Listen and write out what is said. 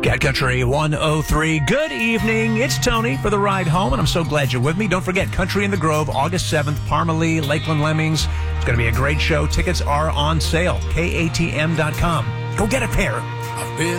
Cat Country 103. Good evening. It's Tony for the ride home, and I'm so glad you're with me. Don't forget, Country in the Grove, August 7th, Parmalee, Lakeland Lemmings. It's going to be a great show. Tickets are on sale. KATM.com. Go get a pair. I've been